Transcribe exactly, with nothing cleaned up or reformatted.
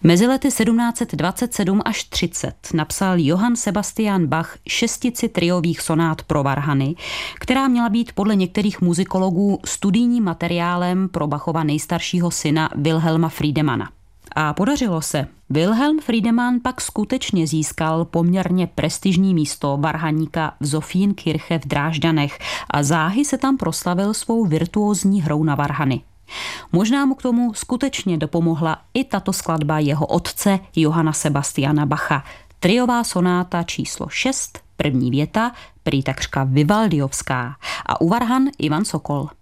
Mezi lety sedmnáct set dvacet sedm až třicet napsal Johann Sebastian Bach šestici triových sonát pro varhany, která měla být podle některých muzikologů studijním materiálem pro Bachova nejstaršího syna Wilhelma Friedemana. A podařilo se. Wilhelm Friedemann pak skutečně získal poměrně prestižní místo varhaníka v Sophienkirche v Drážďanech a záhy se tam proslavil svou virtuózní hrou na varhany. Možná mu k tomu skutečně dopomohla i tato skladba jeho otce Johanna Sebastiana Bacha. Triová sonáta číslo šest, první věta, prý takřka vivaldiovská. A u varhan Ivan Sokol.